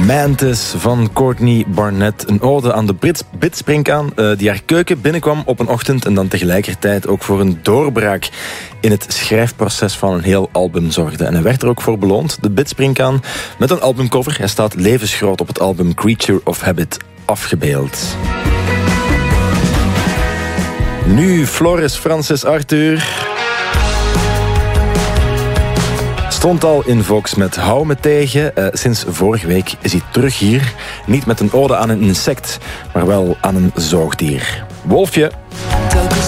Mantis van Courtney Barnett. Een ode aan de Brit-springkaan die haar keuken binnenkwam op een ochtend en dan tegelijkertijd ook voor een doorbraak in het schrijfproces van een heel album zorgde. En hij werd er ook voor beloond, de Brit-springkaan, met een albumcover. Hij staat levensgroot op het album Creature of Habit afgebeeld. Nu Floris Francis Arthur. Stond al in Vox met Hou me tegen. Sinds vorige week is hij terug hier. Niet met een ode aan een insect, maar wel aan een zoogdier. Wolfje. Telkens